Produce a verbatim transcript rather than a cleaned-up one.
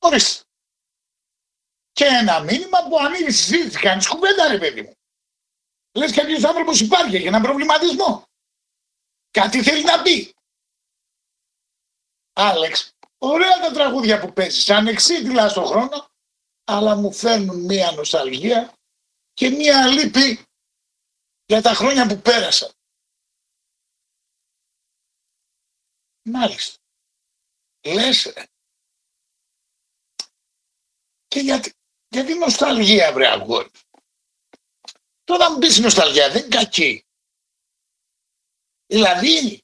Ορίστε. Και ένα μήνυμα που ανοίγει συζήτηση, κάνεις κουβέντα ρε παιδί μου. Λες κάποιος άνθρωπος υπάρχει, έχει έναν προβληματισμό. Κάτι θέλει να πει. Άλεξ, ωραία τα τραγούδια που παίζεις, ανεξίτηλα στον χρόνο, αλλά μου φέρνουν μία νοσταλγία και μία λύπη για τα χρόνια που πέρασαν. Μάλιστα. Λες ρε. Και γιατί, γιατί νοσταλγία βρε αγόρι. Τώρα μου πεις νοσταλγία δεν είναι κακή. Δηλαδή